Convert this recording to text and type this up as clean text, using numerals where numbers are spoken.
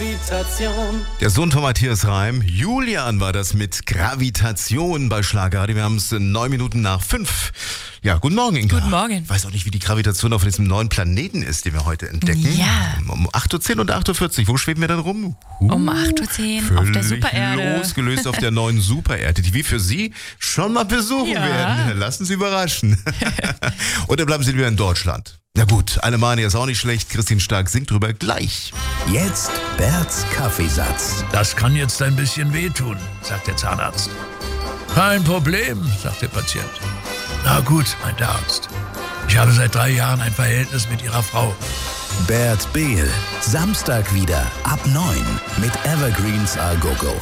Gravitation. Der Sohn von Matthias Reim, Julian, war das mit Gravitation bei Schlager. Wir haben es 9 Minuten nach 5. Ja, guten Morgen, Inga. Guten Morgen. Ich weiß auch nicht, wie die Gravitation auf diesem neuen Planeten ist, den wir heute entdecken. Ja. Um 8.10 Uhr und 8.40 Uhr. Wo schweben wir dann rum? Um 8.10 Uhr auf der Supererde. Losgelöst auf der neuen Supererde, die wir für Sie schon mal besuchen werden. Lassen Sie überraschen. Oder bleiben Sie lieber in Deutschland. Na gut, Alemannia ist auch nicht schlecht. Christine Stark singt drüber gleich. Jetzt Berts Kaffeesatz. Das kann jetzt ein bisschen wehtun, sagt der Zahnarzt. Kein Problem, sagt der Patient. Na gut, meint der Arzt. Ich habe seit 3 Jahren ein Verhältnis mit Ihrer Frau. Bert Behl, Samstag wieder ab 9 mit Evergreens Al Gogo.